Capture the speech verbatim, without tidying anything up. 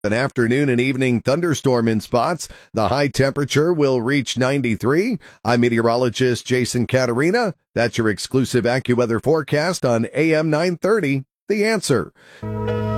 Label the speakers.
Speaker 1: An afternoon and evening thunderstorm in spots. The high temperature will reach ninety-three. I'm meteorologist Jason Caterina. That's your exclusive AccuWeather forecast on A M nine thirty. The Answer.